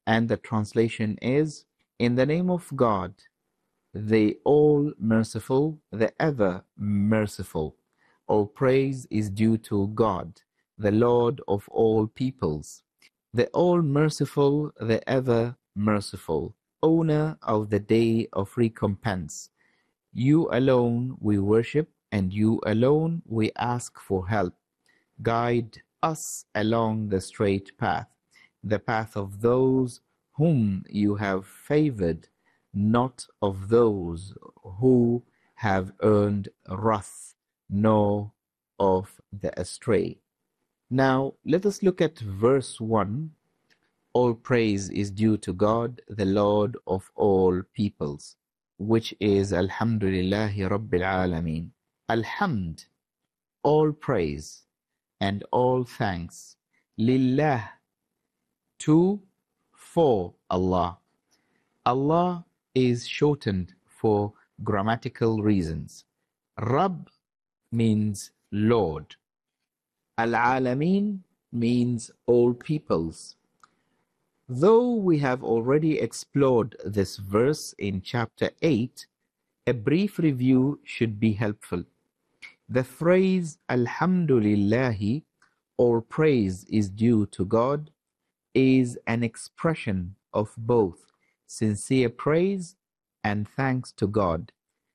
And the translation is, in the name of God, the all-merciful, the ever-merciful. All praise is due to God, the Lord of all peoples, the all-merciful, the ever-merciful, owner of the day of recompense. You alone we worship, and you alone we ask for help. Guide us along the straight path, the path of those whom you have favored, not of those who have earned wrath, nor of the astray. Now, let us look at verse 1. All praise is due to God, the Lord of all peoples, which is Alhamdulillahi Rabbil Alameen. Alhamd, all praise and all thanks, Lillah, to, for Allah. Allah is shortened for grammatical reasons. Rabb means Lord. Al-Alameen means all peoples. Though we have already explored this verse in chapter 8, a brief review should be helpful. The phrase Alhamdulillahi, all praise is due to God, is an expression of both sincere praise and thanks to God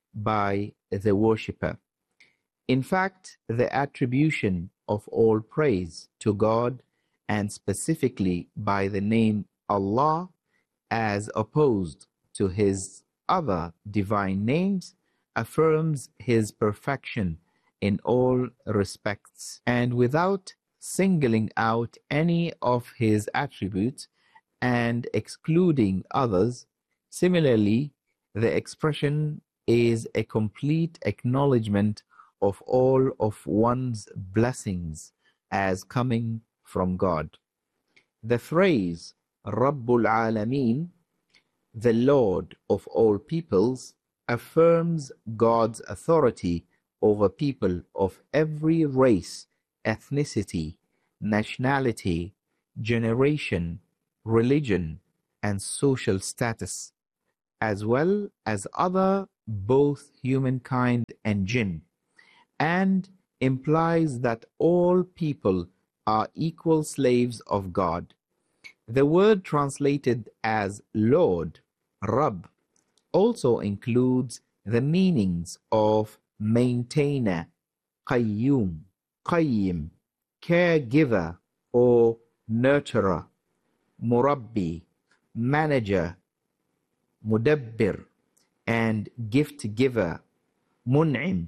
by the worshipper. In fact, the attribution of all praise to God, and specifically by the name Allah, as opposed to his other divine names, affirms his perfection in all respects, and without singling out any of his attributes and excluding others. Similarly, the expression is a complete acknowledgement of all of one's blessings as coming from God. The phrase Rabbul Alameen, the Lord of all peoples, affirms God's authority over people of every race, ethnicity, nationality, generation, religion, and social status, as well as other both humankind and jinn, and implies that all people are equal slaves of God. The word translated as Lord, Rabb, also includes the meanings of maintainer, Qayyum, Qayyim, caregiver or nurturer, Murabbi, manager, Mudabbir, and gift giver, Mun'im,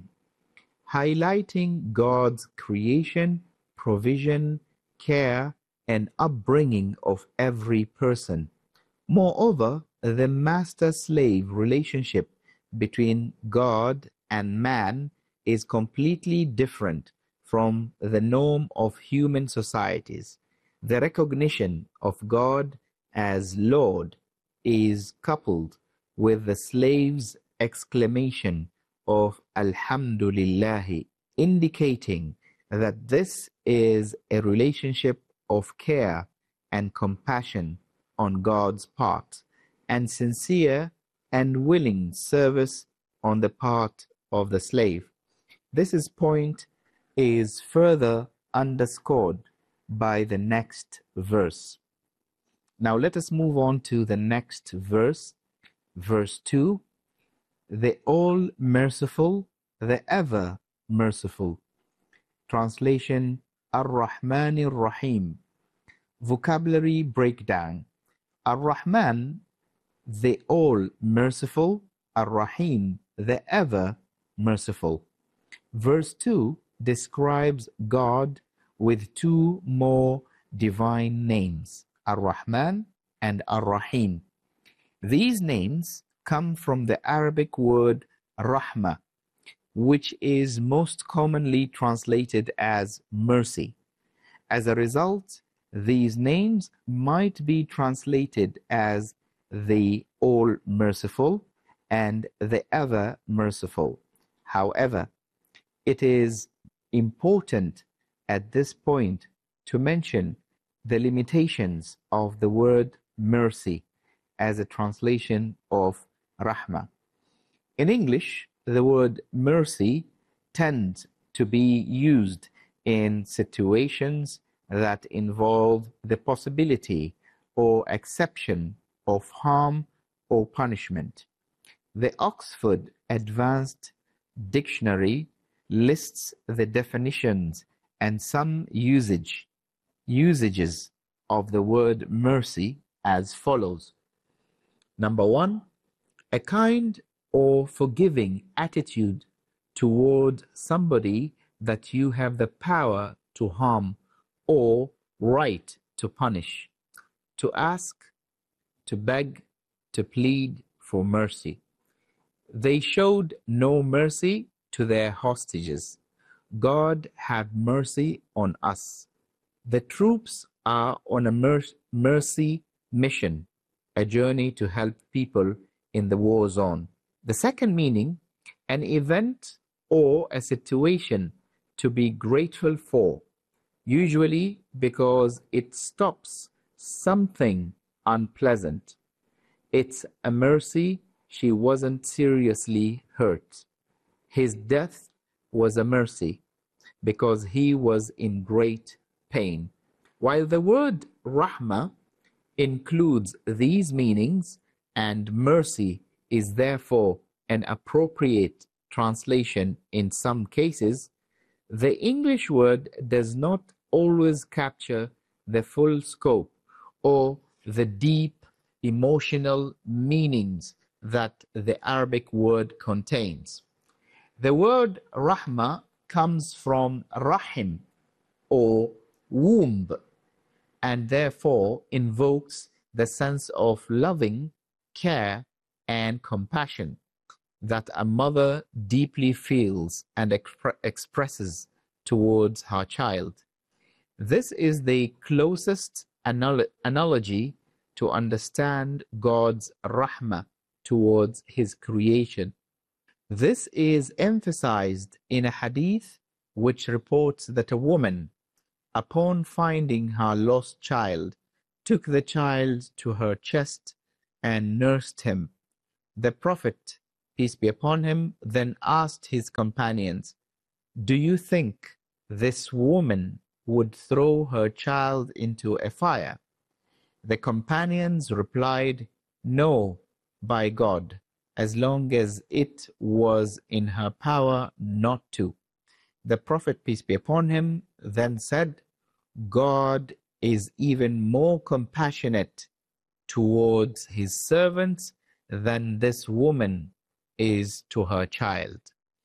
highlighting God's creation, provision, care, and upbringing of every person. Moreover, the master-slave relationship between God and man is completely different from the norm of human societies. The recognition of God as Lord is coupled with the slave's exclamation of Alhamdulillahi, indicating that this is a relationship of care and compassion on God's part, and sincere and willing service on the part of the slave. This point is further underscored by the next verse. Now let us move on to the next verse, verse 2. The all-merciful, the ever-merciful. Translation, Ar-Rahman Ar-Rahim. Vocabulary breakdown. Ar-Rahman, the all-merciful, Ar-Rahim, the ever-merciful. Verse 2 describes God with two more divine names, Ar-Rahman and Ar-Rahim. These names come from the Arabic word Rahma, which is most commonly translated as mercy. As a result, these names might be translated as the all-merciful and the ever-merciful. However, it is important at this point to mention the limitations of the word mercy as a translation of rahmah. In English, the word mercy tends to be used in situations that involve the possibility or exception of harm or punishment. The Oxford Advanced Dictionary lists the definitions and some usages of the word mercy as follows. Number one, a kind or forgiving attitude toward somebody that you have the power to harm or right to punish, to ask, to beg, to plead for mercy. They showed no mercy to their hostages. God have mercy on us. The troops are on a mercy mission, a journey to help people in the war zone. The second meaning, an event or a situation to be grateful for, usually because it stops something unpleasant. It's a mercy she wasn't seriously hurt. His death was a mercy because he was in great pain. While the word rahmah includes these meanings and mercy is therefore an appropriate translation in some cases, the English word does not always capture the full scope or the deep emotional meanings that the Arabic word contains. The word rahmah comes from rahim or womb and therefore invokes the sense of loving care and compassion that a mother deeply feels and expresses towards her child. This is the closest analogy to understand God's rahmah towards his creation. This is emphasized in a hadith which reports that a woman, upon finding her lost child, took the child to her chest and nursed him. The Prophet, peace be upon him, then asked his companions, "Do you think this woman would throw her child into a fire?" The companions replied, "No, by God, as long as it was in her power not to." The Prophet, peace be upon him, then said, "God is even more compassionate towards his servants than this woman is to her child."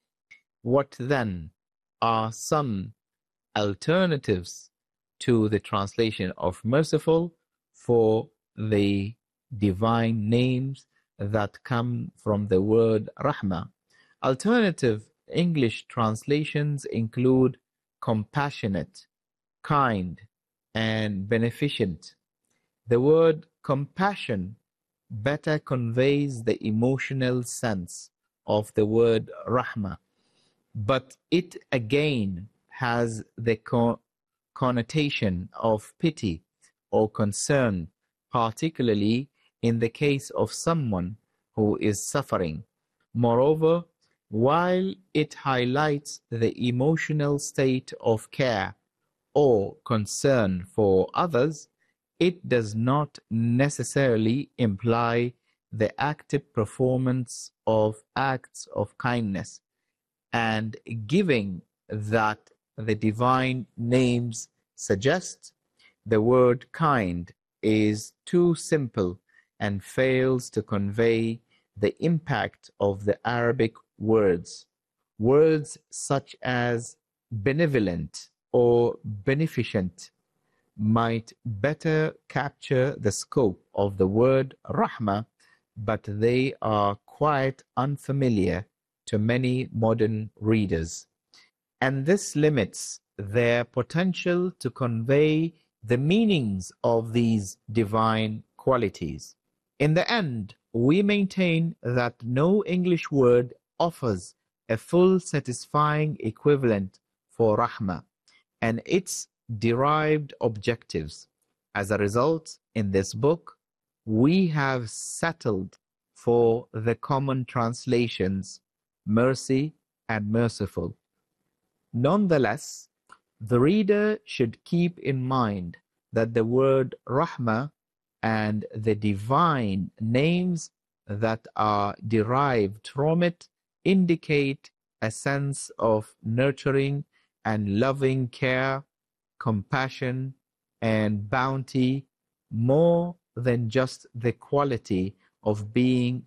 What then are some alternatives to the translation of merciful for the divine names that come from the word rahmah? Alternative English translations include compassionate, kind, and beneficent. The word compassion better conveys the emotional sense of the word rahmah, but it again has the connotation of pity or concern, particularly in the case of someone who is suffering. Moreover, while it highlights the emotional state of care or concern for others, it does not necessarily imply the active performance of acts of kindness and giving that the divine names suggest. The word kind is too simple and fails to convey the impact of the Arabic words. Words such as benevolent or beneficent might better capture the scope of the word rahmah, but they are quite unfamiliar to many modern readers. And this limits their potential to convey the meanings of these divine qualities. In the end, we maintain that no English word offers a full satisfying equivalent for rahmah and its derived objectives. As a result, in this book, we have settled for the common translations, mercy and merciful. Nonetheless, the reader should keep in mind that the word Rahmah and the divine names that are derived from it indicate a sense of nurturing and loving care, compassion, and bounty more than just the quality of being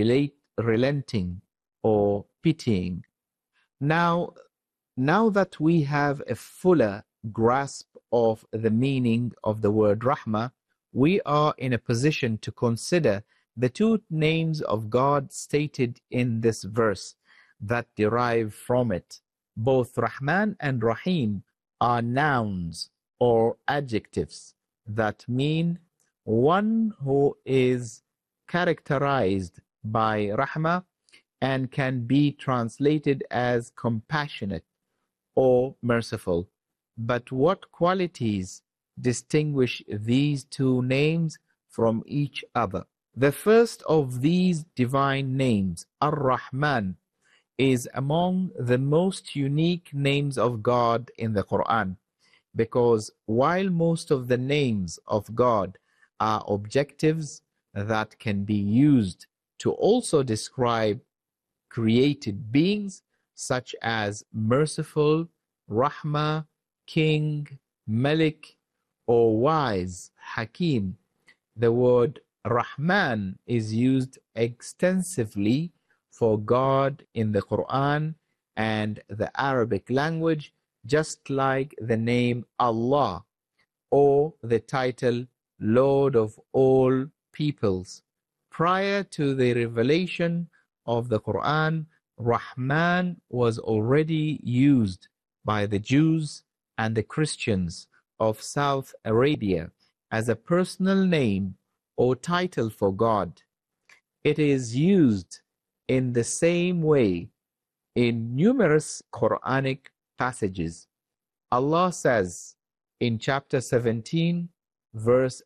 relenting or pitying. Now, now that we have a fuller grasp of the meaning of the word Rahmah, we are in a position to consider the two names of God stated in this verse that derive from it. Both Rahman and Rahim are nouns or adjectives that mean one who is characterized by Rahmah and can be translated as compassionate or merciful. But what qualities distinguish these two names from each other? The first of these divine names, Ar-Rahman, is among the most unique names of God in the Quran, because while most of the names of God are objectives that can be used to also describe created beings, such as merciful, Rahmah, king, Malik, or wise, Hakim, the word Rahman is used extensively for God in the Quran and the Arabic language, just like the name Allah or the title Lord of all peoples. Prior to the revelation of the Quran, Rahman was already used by the Jews and the Christians of South Arabia as a personal name or title for God. It is used in the same way in numerous Quranic passages. Allah says in chapter 17, verse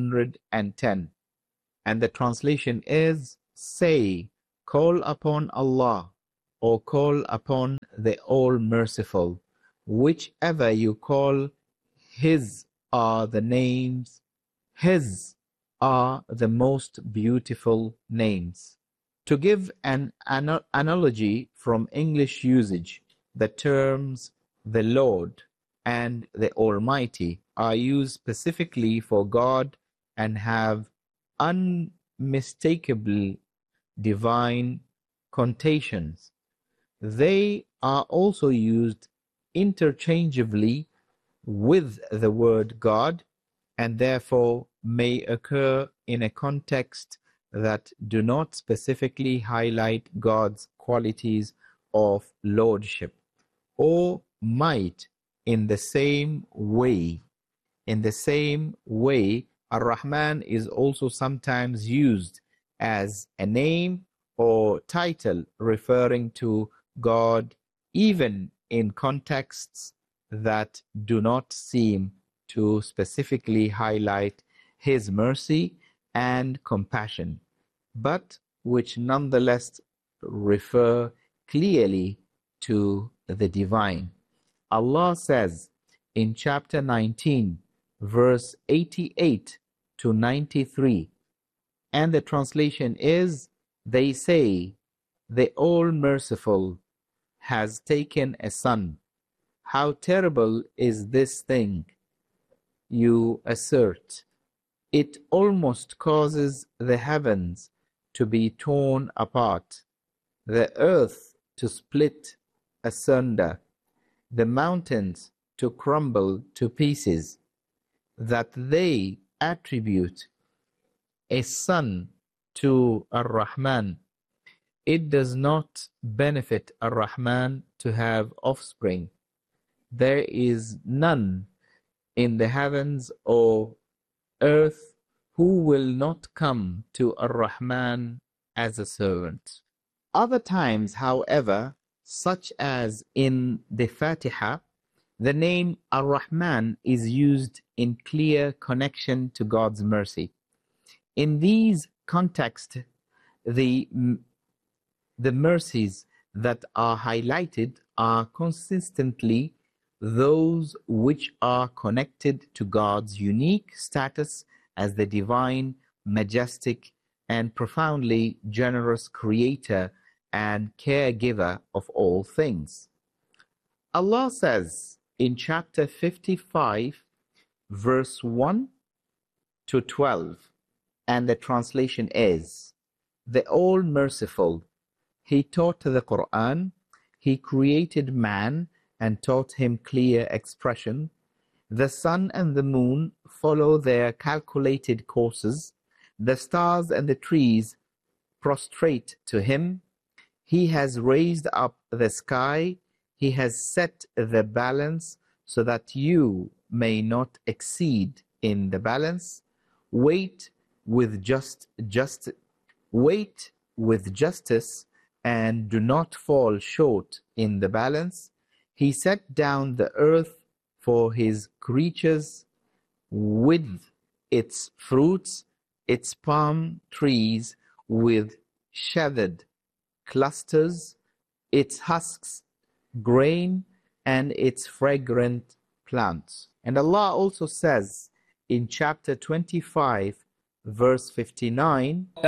110, and the translation is, say, call upon Allah or call upon the All-Merciful. Whichever you call, His are the names, His are the most beautiful names. To give an analogy from English usage, the terms the Lord and the Almighty are used specifically for God and have unmistakable divine connotations. They are also used interchangeably with the word God and therefore may occur in a context that do not specifically highlight God's qualities of lordship, or might in the same way. In the same way, Ar-Rahman is also sometimes used as a name or title referring to God, even in contexts that do not seem to specifically highlight His mercy and compassion, but which nonetheless refer clearly to the divine. Allah says in chapter 19, verse 88 to 93, and the translation is, they say, the All-Merciful has taken a son. How terrible is this thing you assert? It almost causes the heavens to be torn apart, the earth to split asunder, the mountains to crumble to pieces, that they attribute a son to Ar-Rahman. It does not benefit Ar-Rahman to have offspring. There is none in the heavens or earth who will not come to Ar-Rahman as a servant. Other times, however, such as in the Fatiha, the name Ar-Rahman is used in clear connection to God's mercy. In these contexts, the mercies that are highlighted are consistently those which are connected to God's unique status as the divine, majestic, and profoundly generous creator and caregiver of all things. Allah says in chapter 55, verse 1 to 12, and the translation is, the All-Merciful, He taught the Quran, He created man and taught him clear expression. The sun and the moon follow their calculated courses. The stars and the trees prostrate to him. He has raised up the sky. He has set the balance so that you may not exceed in the balance. Wait with justice and do not fall short in the balance. He set down the earth for his creatures with its fruits, its palm trees with feathered clusters, its husks, grain, and its fragrant plants. And Allah also says in chapter 25, verse 59,